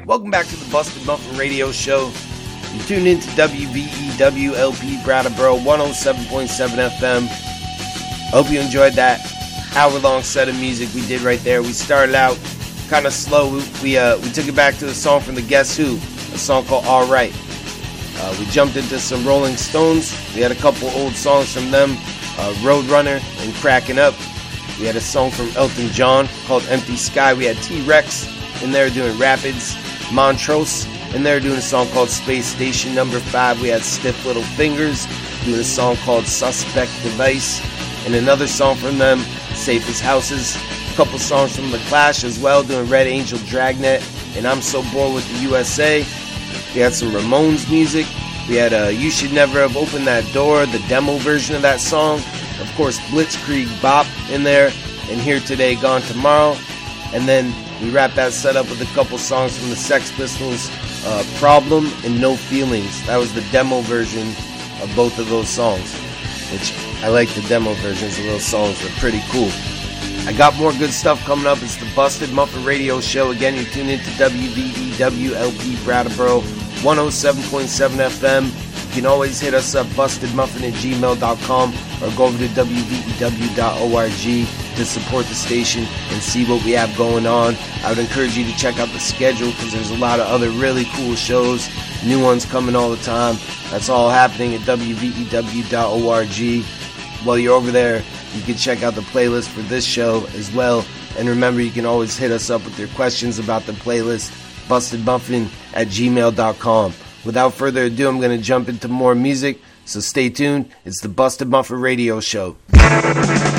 Welcome back to the Busted Muffin Radio Show. You tuned into WVEWLP Brattleboro 107.7 FM. Hope you enjoyed that hour-long set of music we did right there. We started out kind of slow. We took it back to a song from the Guess Who, a song called All Right. We jumped into some Rolling Stones. We had a couple old songs from them, Roadrunner and Cracking Up. We had a song from Elton John called Empty Sky. We had T-Rex in there doing Rapids. Montrose in there doing a song called Space Station Number 5. We had Stiff Little Fingers doing a song called Suspect Device. And another song from them, Safe as Houses. A couple songs from The Clash as well, doing Red Angel Dragnet and I'm So Bored with the USA. We had some Ramones music. We had You Should Never Have Opened That Door, the demo version of that song. Of course, Blitzkrieg Bop in there. And Here Today, Gone Tomorrow. And then we wrapped that set up with a couple songs from the Sex Pistols, Problem and No Feelings. That was the demo version of both of those songs, which I like the demo versions of those songs. They're pretty cool. I got more good stuff coming up. It's the Busted Muffin Radio Show. Again, you tune into WVEWLP Brattleboro 107.7 FM. You can always hit us up, bustedmuffin@gmail.com, or go over to wvew.org to support the station and see what we have going on. I would encourage you to check out the schedule because there's a lot of other really cool shows, new ones coming all the time. That's all happening at wvew.org. While you're over there, you can check out the playlist for this show as well. And remember, you can always hit us up with your questions about the playlist, bustedmuffin@gmail.com. Without further ado, I'm going to jump into more music, so stay tuned. It's the Busted Muffin Radio Show.